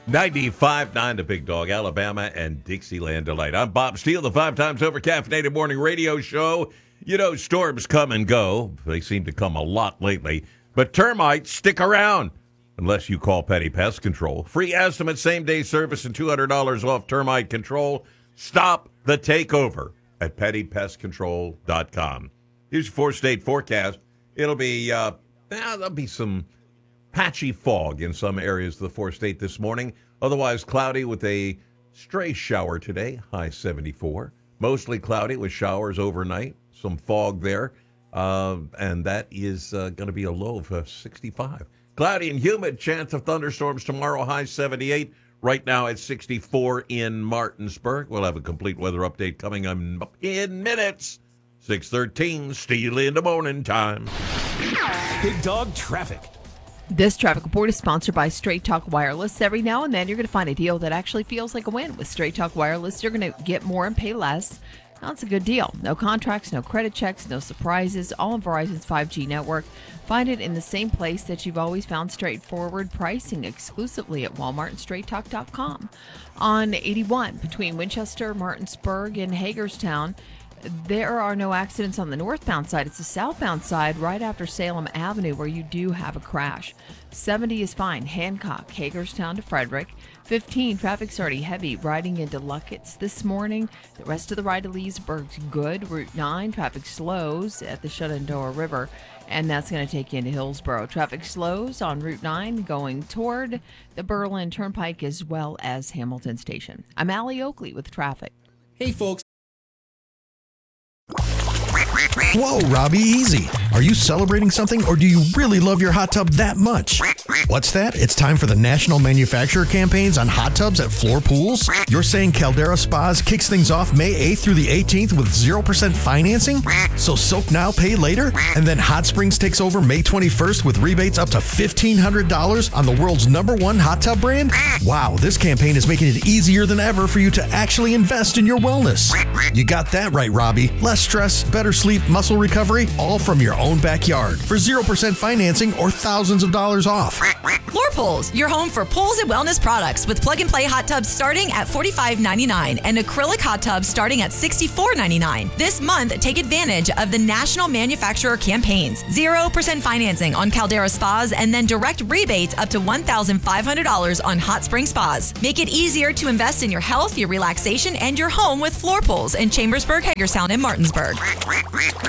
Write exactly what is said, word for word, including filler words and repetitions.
ninety-five point nine The Big Dog, Alabama, and Dixieland Delight. I'm Bob Steele, the five times over caffeinated morning radio show. You know, storms come and go. They seem to come a lot lately. But termites stick around unless you call Petty Pest Control. Free estimate, same-day service, and two hundred dollars off termite control. Stop the takeover at petty pest control dot com. Here's your four-state forecast. It'll be, uh, there'll be some patchy fog in some areas of the four-state this morning. Otherwise cloudy with a stray shower today, high seventy-four. Mostly cloudy with showers overnight, some fog there. Uh, and that is uh, going to be a low of uh, sixty-five. Cloudy and humid, chance of thunderstorms tomorrow, high seventy-eight. Right now it's sixty-four in Martinsburg. We'll have a complete weather update coming up in minutes. six thirteen, Steele in the morning time. Big Dog Traffic. This traffic report is sponsored by Straight Talk Wireless. Every now and then you're going to find a deal that actually feels like a win. With Straight Talk Wireless, you're going to get more and pay less. That's a good deal. No contracts, no credit checks, no surprises, all on Verizon's five G network. Find it in the same place that you've always found straightforward pricing, exclusively at Walmart and straight talk dot com. On eighty-one, between Winchester, Martinsburg, and Hagerstown, there are no accidents on the northbound side. It's the southbound side right after Salem Avenue where you do have a crash. seventy is fine. Hancock, Hagerstown to Frederick. fifteen, traffic's already heavy riding into Luckett's this morning. The rest of the ride to Leesburg's good. Route nine, traffic slows at the Shenandoah River, and that's going to take you into Hillsborough. Traffic slows on Route nine going toward the Berlin Turnpike as well as Hamilton Station. I'm Allie Oakley with traffic. Hey, folks. Whoa, Robbie, easy. Are you celebrating something, or do you really love your hot tub that much? What's that? It's time for the National Manufacturer Campaigns on hot tubs at Floor Pools? You're saying Caldera Spas kicks things off May eighth through the eighteenth with zero percent financing? So soak now, pay later? And then Hot Springs takes over May twenty-first with rebates up to fifteen hundred dollars on the world's number one hot tub brand? Wow, this campaign is making it easier than ever for you to actually invest in your wellness. You got that right, Robbie. Less stress, better sleep, muscle recovery, all from your own backyard for zero percent financing or thousands of dollars off. Floor Pools, your home for pools and wellness products with plug-and-play hot tubs starting at forty-five ninety-nine and acrylic hot tubs starting at sixty-four ninety-nine. This month, take advantage of the National Manufacturer Campaigns. zero percent financing on Caldera Spas and then direct rebates up to one thousand five hundred dollars on Hot Spring Spas. Make it easier to invest in your health, your relaxation, and your home with Floor Pools in Chambersburg, Hagerstown, and Martinsburg.